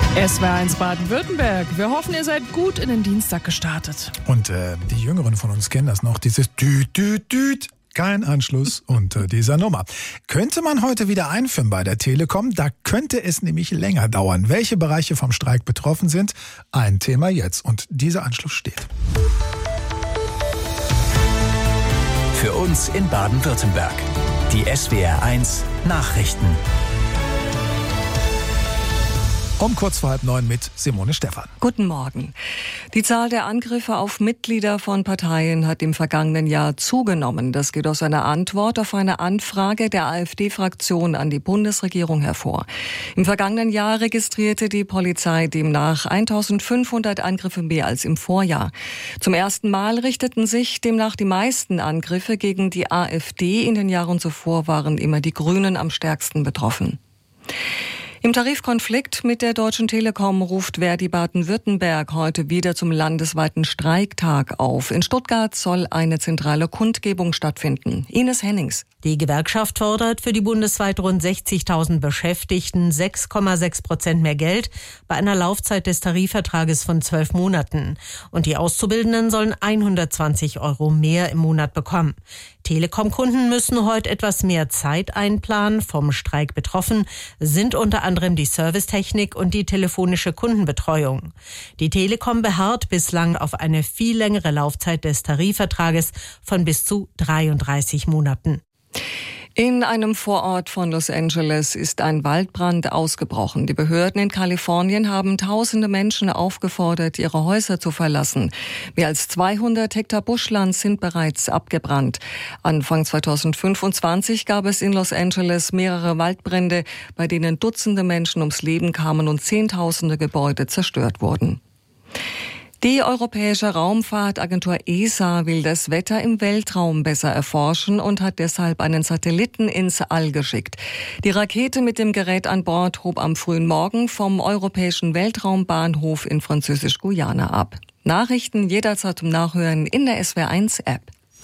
SWR1 Baden-Württemberg. Wir hoffen, ihr seid gut in den Dienstag gestartet. Und die Jüngeren von uns kennen das noch, dieses Düt, Düt, Düt. Kein Anschluss unter dieser Nummer. Könnte man heute wieder einführen bei der Telekom? Da könnte es nämlich länger dauern. Welche Bereiche vom Streik betroffen sind? Ein Thema jetzt. Und dieser Anschluss steht. Für uns in Baden-Württemberg. Die SWR1 Nachrichten. Um kurz vor 8:30 mit Simone Stephan. Guten Morgen. Die Zahl der Angriffe auf Mitglieder von Parteien hat im vergangenen Jahr zugenommen. Das geht aus einer Antwort auf eine Anfrage der AfD-Fraktion an die Bundesregierung hervor. Im vergangenen Jahr registrierte die Polizei demnach 1500 Angriffe mehr als im Vorjahr. Zum ersten Mal richteten sich demnach die meisten Angriffe gegen die AfD. In den Jahren zuvor waren immer die Grünen am stärksten betroffen. Im Tarifkonflikt mit der Deutschen Telekom ruft Verdi Baden-Württemberg heute wieder zum landesweiten Streiktag auf. In Stuttgart soll eine zentrale Kundgebung stattfinden. Ines Hennings. Die Gewerkschaft fordert für die bundesweit rund 60.000 Beschäftigten 6,6% mehr Geld bei einer Laufzeit des Tarifvertrages von 12 Monaten. Und die Auszubildenden sollen 120 € mehr im Monat bekommen. Telekom-Kunden müssen heute etwas mehr Zeit einplanen. Vom Streik betroffen sind unter anderem die Servicetechnik und die telefonische Kundenbetreuung. Die Telekom beharrt bislang auf eine viel längere Laufzeit des Tarifvertrages von bis zu 33 Monaten. In einem Vorort von Los Angeles ist ein Waldbrand ausgebrochen. Die Behörden in Kalifornien haben tausende Menschen aufgefordert, ihre Häuser zu verlassen. Mehr als 200 Hektar Buschland sind bereits abgebrannt. Anfang 2025 gab es in Los Angeles mehrere Waldbrände, bei denen Dutzende Menschen ums Leben kamen und Zehntausende Gebäude zerstört wurden. Die Europäische Raumfahrtagentur ESA will das Wetter im Weltraum besser erforschen und hat deshalb einen Satelliten ins All geschickt. Die Rakete mit dem Gerät an Bord hob am frühen Morgen vom Europäischen Weltraumbahnhof in Französisch-Guyana ab. Nachrichten jederzeit zum Nachhören in der SWR1-App.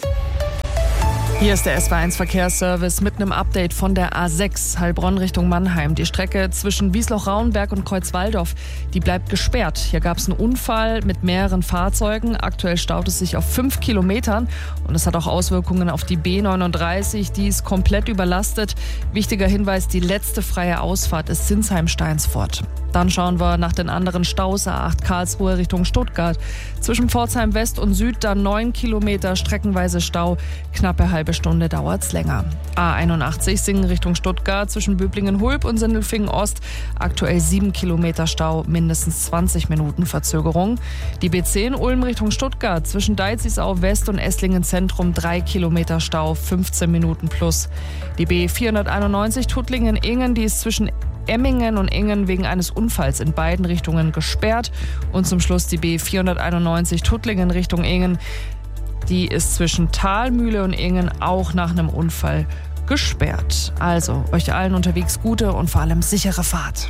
Hier ist der SWR1 Verkehrsservice mit einem Update von der A6 Heilbronn Richtung Mannheim. Die Strecke zwischen Wiesloch-Rauenberg und Kreuzwaldorf, die bleibt gesperrt. Hier gab es einen Unfall mit mehreren Fahrzeugen. Aktuell staut es sich auf 5 Kilometern und es hat auch Auswirkungen auf die B39. Die ist komplett überlastet. Wichtiger Hinweis, die letzte freie Ausfahrt ist Sinsheim-Steinsfort. Dann schauen wir nach den anderen Staus. A8 Karlsruhe Richtung Stuttgart. Zwischen Pforzheim West und Süd dann 9 Kilometer streckenweise Stau. Knappe halbe Stunde dauert's länger. A81 Singen Richtung Stuttgart zwischen Böblingen-Hulb und Sindelfingen-Ost. Aktuell 7 Kilometer Stau, mindestens 20 Minuten Verzögerung. Die B10 Ulm Richtung Stuttgart zwischen Deizisau West und Esslingen Zentrum 3 Kilometer Stau, 15 Minuten plus. Die B491 Tuttlingen-Ingen, die ist zwischen Emmingen und Ingen wegen eines Unfalls in beiden Richtungen gesperrt. Und zum Schluss die B491 Tuttlingen Richtung Ingen. Die ist zwischen Thalmühle und Ingen auch nach einem Unfall gesperrt. Also, euch allen unterwegs gute und vor allem sichere Fahrt.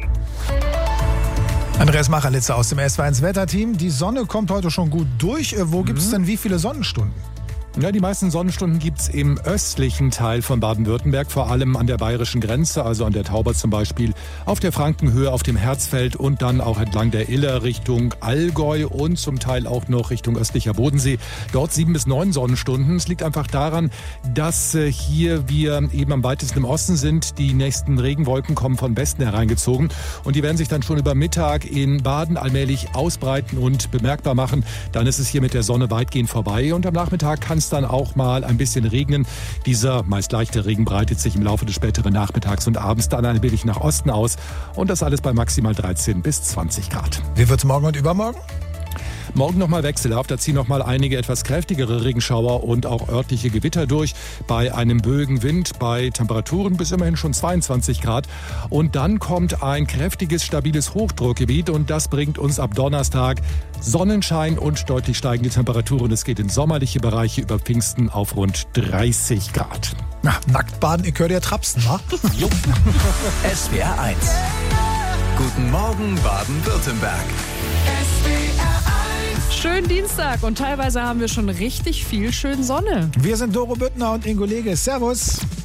Andreas Macherlitzer aus dem SWR1 Wetterteam. Die Sonne kommt heute schon gut durch. Wo gibt es denn wie viele Sonnenstunden? Ja, die meisten Sonnenstunden gibt's im östlichen Teil von Baden-Württemberg, vor allem an der bayerischen Grenze, also an der Tauber zum Beispiel, auf der Frankenhöhe, auf dem Herzfeld und dann auch entlang der Iller Richtung Allgäu und zum Teil auch noch Richtung östlicher Bodensee. Dort 7 bis 9 Sonnenstunden. Es liegt einfach daran, dass hier wir eben am weitesten im Osten sind. Die nächsten Regenwolken kommen von Westen hereingezogen und die werden sich dann schon über Mittag in Baden allmählich ausbreiten und bemerkbar machen. Dann ist es hier mit der Sonne weitgehend vorbei und am Nachmittag kann es dann auch mal ein bisschen regnen. Dieser meist leichte Regen breitet sich im Laufe des späteren Nachmittags und abends dann ein wenig nach Osten aus. Und das alles bei maximal 13 bis 20 Grad. Wie wird's morgen und übermorgen? Morgen nochmal wechselhaft, da ziehen nochmal einige etwas kräftigere Regenschauer und auch örtliche Gewitter durch. Bei einem Bögenwind, bei Temperaturen bis immerhin schon 22 Grad. Und dann kommt ein kräftiges, stabiles Hochdruckgebiet und das bringt uns ab Donnerstag Sonnenschein und deutlich steigende Temperaturen. Es geht in sommerliche Bereiche über Pfingsten auf rund 30 Grad. Na, nackt baden, ich höre dir trapsen, wa? SWR1. Guten Morgen Baden-Württemberg. Schönen Dienstag und teilweise haben wir schon richtig viel schön Sonne. Wir sind Doro Büttner und Ingo Lege. Servus.